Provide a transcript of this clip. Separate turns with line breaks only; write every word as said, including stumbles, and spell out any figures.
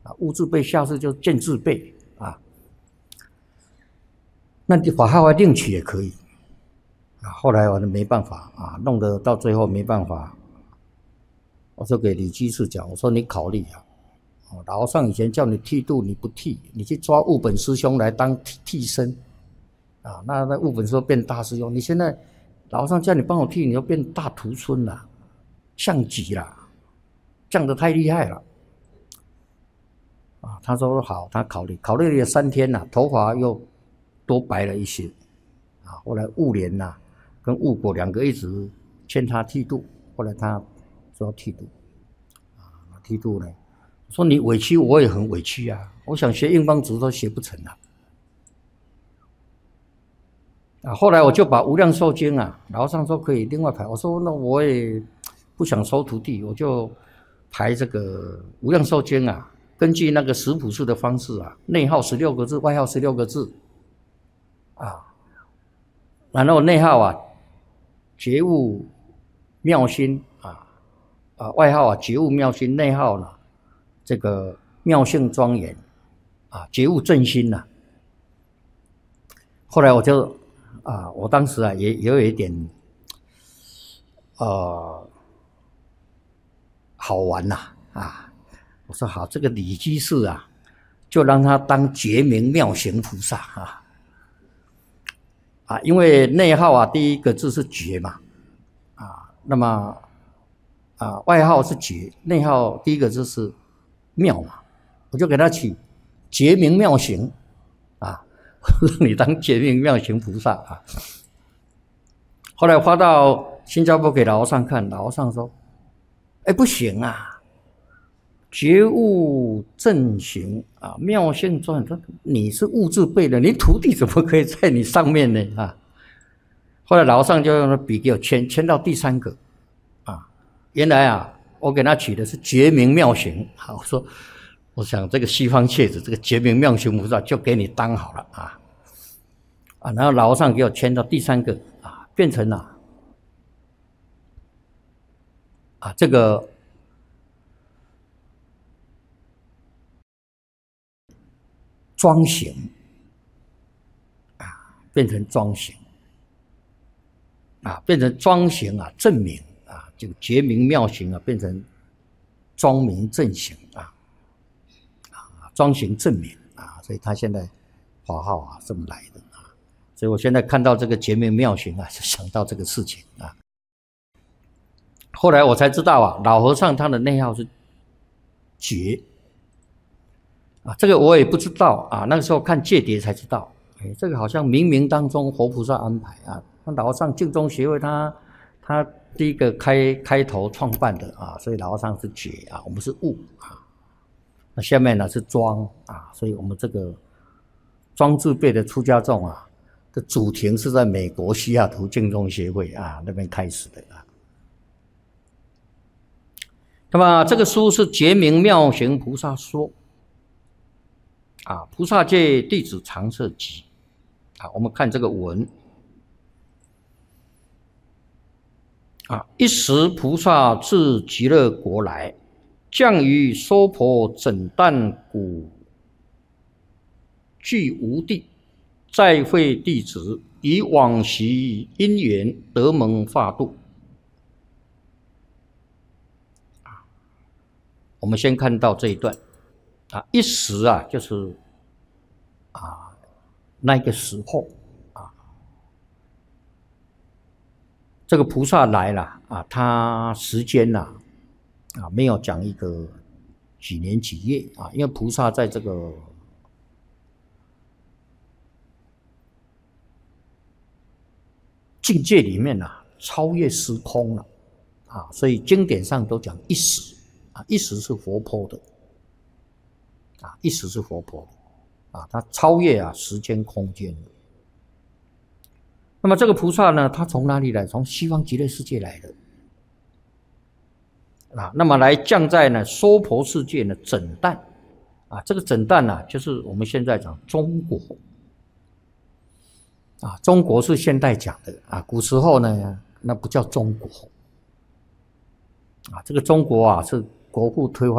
啊，物自备，下次就见自备啊。那你法号另取也可以啊。后来我就没办法啊，弄得到最后没办法，我就给李居士讲，我说你考虑啊。老和尚以前叫你剃度，你不剃，你去抓悟本师兄来当替身，啊，那那悟本师兄变大师兄，你现在老和尚叫你帮我剃，你要变大徒孙了，像极了，降得太厉害了，啊，他说好，他考虑，考虑了三天了，头发又多白了一些，啊，后来悟莲呐、啊、跟悟果两个一直劝他剃度，后来他说要剃度，啊，剃度呢。说你委屈，我也很委屈啊！我想学印方子都学不成了。啊，后来我就把《无量寿经》啊，老和尚说可以另外排，我说那我也不想收徒弟，我就排这个《无量寿经》啊，根据那个十普式的方式啊，内号十六个字，外号十六个字，啊，然后内号啊，觉悟妙心啊，啊，外号啊，觉悟妙心，内号呢？这个妙性庄严啊，觉悟正心呐、啊。后来我就啊，我当时啊也也有一点呃好玩呐 啊, 啊，我说好，这个李居士啊，就让他当觉明妙行菩萨啊啊，因为内号啊第一个字是觉嘛啊，那么啊外号是觉，内号第一个字是妙嘛，我就给他取觉明妙行啊，让你当觉明妙行菩萨啊。后来发到新加坡给老和尚看，老和尚说：“哎，不行啊，觉悟正行啊，妙性庄严，你是物自备的，你徒弟怎么可以在你上面呢？啊！”后来老和尚就用笔给我签，签到第三个啊，原来啊。我给他取的是觉明妙行，好，我说，我想这个西方切子，这个觉明妙行菩萨就给你当好了啊，啊，然后老和尚给我签到第三个啊，变成了啊这个庄行啊，变成庄行啊，变成庄行啊，正明。啊，就觉明妙行啊，变成庄明正行啊，啊，庄行正明啊，所以他现在法号啊这么来的啊，所以我现在看到这个觉明妙行啊，就想到这个事情啊。后来我才知道啊，老和尚他的内号是觉啊，这个我也不知道啊，那个时候看戒牒才知道，哎，这个好像冥冥当中活菩萨安排啊，那老和尚净宗协会他他。第一个开开头创办的啊，所以老和尚是觉啊，我们是悟啊。那下面呢是庄啊，所以我们这个庄自备的出家众啊的主庭是在美国西雅图净宗协会啊那边开始的啊。那么这个书是觉明妙行菩萨说啊，菩萨戒弟子常摄集啊，我们看这个文。啊！一时菩萨自极乐国来，降于娑婆整旦古具无地，再会弟子，以往昔因缘得蒙化度。我们先看到这一段啊，一时啊，就是啊那个时候。这个菩萨来了啊，他时间呐 啊, 啊没有讲一个几年几月啊，因为菩萨在这个境界里面呐、啊，超越时空了啊，所以经典上都讲一时啊，一时是活泼的啊，一时是活泼的啊，它超越啊时间空间的。那么这个菩萨呢，他从哪里来？从西方极乐世界来的啊。那么来降在呢娑婆世界呢整旦啊，这个整旦呢、啊，就是我们现在讲中国啊，中国是现代讲的啊，古时候呢那不叫中国啊，这个中国啊是国父推翻。